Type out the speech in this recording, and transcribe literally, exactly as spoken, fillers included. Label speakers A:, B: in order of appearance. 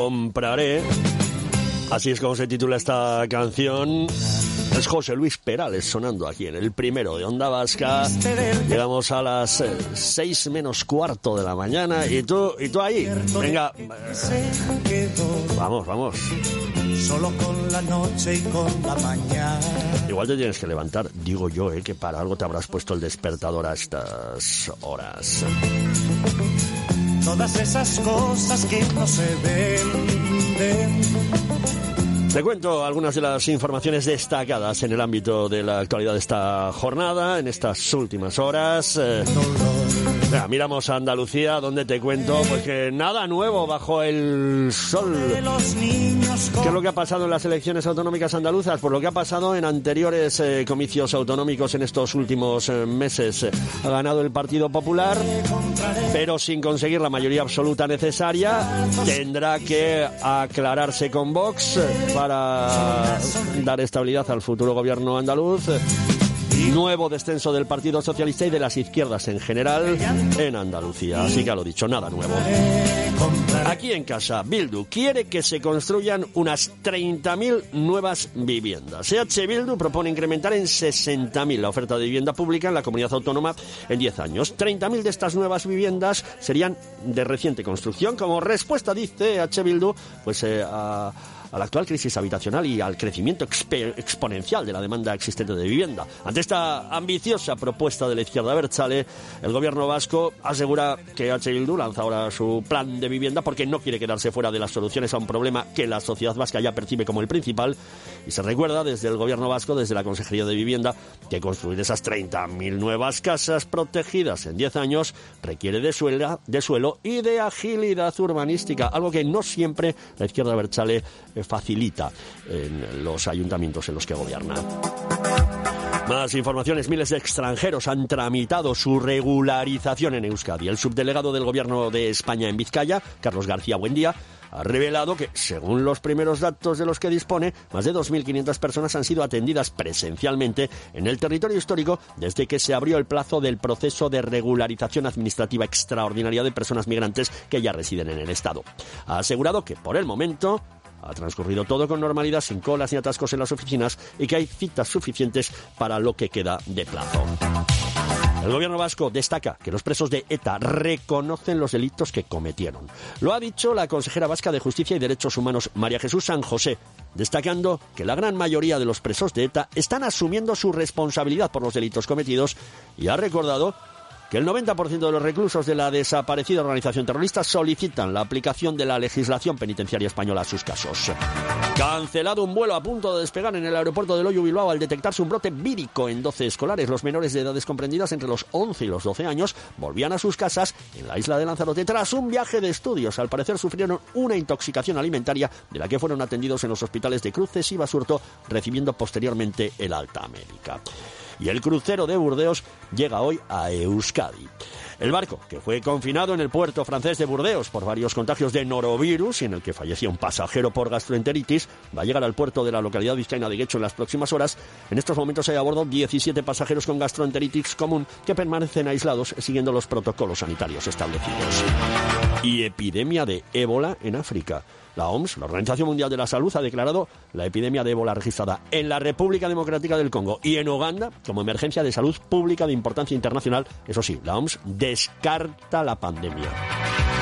A: Compraré. Así es como se titula esta canción. Es José Luis Perales sonando aquí en el primero de Onda Vasca. Llegamos a las eh, seis menos cuarto de la mañana y tú, y tú ahí. Venga. Eh, vamos, vamos.
B: Solo con la noche y con la mañana.
A: Igual te tienes que levantar, digo yo, eh, que para algo te habrás puesto el despertador a estas horas.
B: Todas esas cosas que no se venden.
A: Te cuento algunas de las informaciones destacadas en el ámbito de la actualidad de esta jornada, en estas últimas horas. Eh, mira, miramos a Andalucía, donde te cuento pues que nada nuevo bajo el sol. ¿Qué es lo que ha pasado en las elecciones autonómicas andaluzas? Pues lo que ha pasado en anteriores eh, comicios autonómicos en estos últimos eh, meses. Ha ganado el Partido Popular, pero sin conseguir la mayoría absoluta necesaria. Tendrá que aclararse con Vox para dar estabilidad al futuro gobierno andaluz. Nuevo descenso del Partido Socialista y de las izquierdas en general en Andalucía. Así que a lo dicho, nada nuevo. Aquí en casa, Bildu quiere que se construyan unas treinta mil nuevas viviendas. E H Bildu propone incrementar en sesenta mil la oferta de vivienda pública en la comunidad autónoma en diez años. treinta mil de estas nuevas viviendas serían de reciente construcción, como respuesta, dice E H Bildu, pues eh, a... a la actual crisis habitacional y al crecimiento exp- exponencial de la demanda existente de vivienda. Ante esta ambiciosa propuesta de la izquierda abertzale, el gobierno vasco asegura que E H Bildu lanza ahora su plan de vivienda porque no quiere quedarse fuera de las soluciones a un problema que la sociedad vasca ya percibe como el principal. Y se recuerda desde el gobierno vasco, desde la Consejería de Vivienda, que construir esas treinta mil nuevas casas protegidas en diez años requiere de, suela, de suelo y de agilidad urbanística, algo que no siempre la izquierda abertzale facilita en los ayuntamientos en los que gobierna. Más informaciones. Miles de extranjeros han tramitado su regularización en Euskadi. El subdelegado del Gobierno de España en Vizcaya, Carlos García Buendía, ha revelado que, según los primeros datos de los que dispone, más de dos mil quinientas personas han sido atendidas presencialmente en el territorio histórico desde que se abrió el plazo del proceso de regularización administrativa extraordinaria de personas migrantes que ya residen en el Estado. Ha asegurado que, por el momento, ha transcurrido todo con normalidad, sin colas ni atascos en las oficinas y que hay citas suficientes para lo que queda de plazo. El gobierno vasco destaca que los presos de ETA reconocen los delitos que cometieron. Lo ha dicho la consejera vasca de Justicia y Derechos Humanos, María Jesús San José, destacando que la gran mayoría de los presos de ETA están asumiendo su responsabilidad por los delitos cometidos, y ha recordado que el noventa por ciento de los reclusos de la desaparecida organización terrorista solicitan la aplicación de la legislación penitenciaria española a sus casos. Cancelado un vuelo a punto de despegar en el aeropuerto de Loiu, Bilbao, al detectarse un brote vírico en doce escolares. Los menores de edades comprendidas entre los once y los doce años volvían a sus casas en la isla de Lanzarote tras un viaje de estudios. Al parecer sufrieron una intoxicación alimentaria de la que fueron atendidos en los hospitales de Cruces y Basurto, recibiendo posteriormente el alta médica. Y el crucero de Burdeos llega hoy a Euskadi. El barco, que fue confinado en el puerto francés de Burdeos por varios contagios de norovirus y en el que falleció un pasajero por gastroenteritis, va a llegar al puerto de la localidad vizcaína de Guecho en las próximas horas. En estos momentos hay a bordo diecisiete pasajeros con gastroenteritis común que permanecen aislados siguiendo los protocolos sanitarios establecidos. Y epidemia de ébola en África. La O M S, la Organización Mundial de la Salud, ha declarado la epidemia de ébola registrada en la República Democrática del Congo y en Uganda como emergencia de salud pública de importancia internacional. Eso sí, la O M S descarta la pandemia.